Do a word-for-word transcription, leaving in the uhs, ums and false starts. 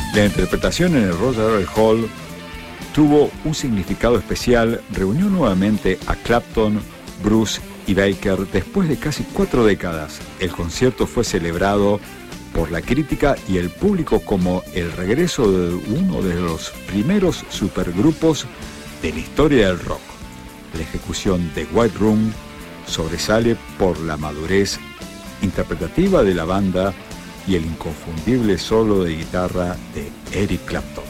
La interpretación en el Royal Albert Hall tuvo un significado especial. Reunió nuevamente a Clapton, Bruce y Baker después de casi cuatro décadas. El concierto fue celebrado por la crítica y el público como el regreso de uno de los primeros supergrupos de la historia del rock. La ejecución de White Room sobresale por la madurez interpretativa de la banda y el inconfundible solo de guitarra de Eric Clapton.